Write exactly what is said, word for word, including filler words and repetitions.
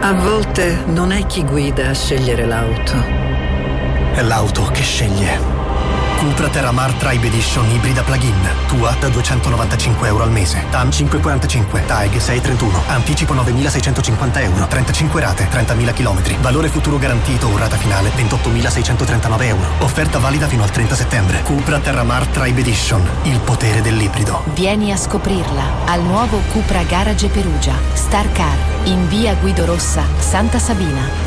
A volte non è chi guida a scegliere l'auto. È l'auto che sceglie. Cupra Terramar Tribe Edition ibrida plug-in. Tua da duecentonovantacinque euro al mese. T A M cinque virgola quarantacinque. T A E G sei virgola trentuno. Anticipo novemilaseicentocinquanta euro. trentacinque rate, trentamila chilometri. Valore futuro garantito o rata finale ventottomilaseicentotrentanove euro. Offerta valida fino al trenta settembre. Cupra Terramar Tribe Edition. Il potere dell'ibrido. Vieni a scoprirla al nuovo Cupra Garage Perugia. Star Car in via Guido Rossa, Santa Sabina.